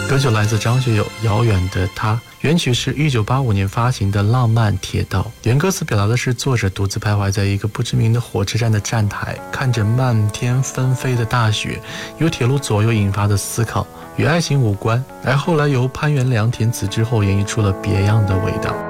歌曲来自张学友《遥远的他》，原曲是1985年发行的《浪漫铁道》。原歌词表达的是作者独自徘徊在一个不知名的火车站的站台，看着漫天纷飞的大雪，由铁路左右引发的思考，与爱情无关，而后来由潘元良填词之后演绎出了别样的味道。